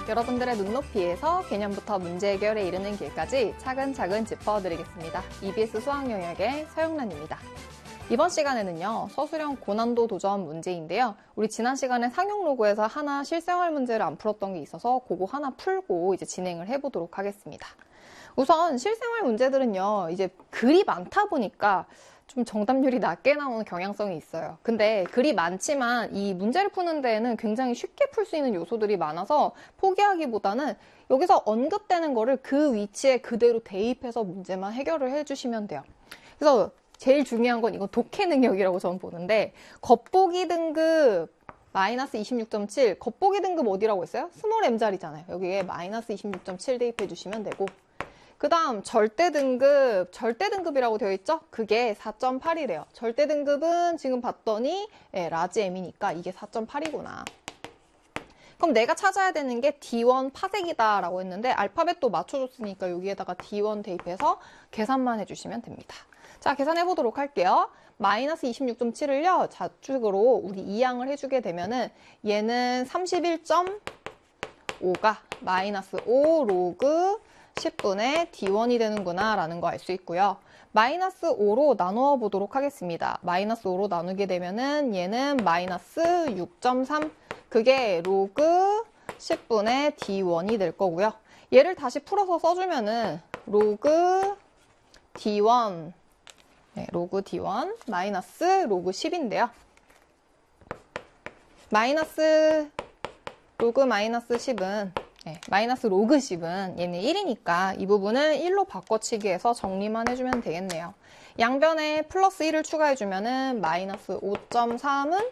여러분들의 눈높이에서 개념부터 문제 해결에 이르는 길까지 차근차근 짚어드리겠습니다. EBS 수학 영역의 서영란입니다. 이번 시간에는요, 서술형 고난도 도전 문제인데요. 우리 지난 시간에 상용 로그에서 하나 실생활 문제를 안 풀었던 게 있어서 그거 하나 풀고 이제 진행을 해보도록 하겠습니다. 우선 실생활 문제들은요, 이제 글이 많다 보니까 좀 정답률이 낮게 나오는 경향성이 있어요. 근데 글이 많지만 이 문제를 푸는 데에는 굉장히 쉽게 풀 수 있는 요소들이 많아서 포기하기보다는 여기서 언급되는 거를 그 위치에 그대로 대입해서 문제만 해결을 해주시면 돼요. 그래서 제일 중요한 건 이건 독해 능력이라고 저는 보는데, 겉보기 등급 마이너스 26.7, 겉보기 등급 어디라고 했어요? 스몰 m자리잖아요. 여기에 마이너스 26.7 대입해 주시면 되고, 그 다음 절대 등급이라고 되어 있죠? 그게 4.8이래요. 절대 등급은 지금 봤더니 라지 m이니까 이게 4.8이구나. 그럼 내가 찾아야 되는 게 D1 파색이다 라고 했는데, 알파벳도 맞춰줬으니까 여기에다가 D1 대입해서 계산만 해주시면 됩니다. 자, 계산해 보도록 할게요. 마이너스 26.7을요, 좌측으로 우리 이항을 해주게 되면은 얘는 31.5가 마이너스 5 로그 10분의 D1이 되는구나 라는 거 알 수 있고요. 마이너스 5로 나누어 보도록 하겠습니다. 마이너스 5로 나누게 되면은 얘는 마이너스 6.3, 그게 로그 10분의 D1이 될 거고요. 얘를 다시 풀어서 써주면은 로그 D1, 로그 D1 마이너스 로그 10인데요. 로그 마이너스 10은 마이너스 로그 10은 얘는 1이니까 이 부분을 1로 바꿔치기 해서 정리만 해주면 되겠네요. 양변에 플러스 1을 추가해주면은 마이너스 5.3은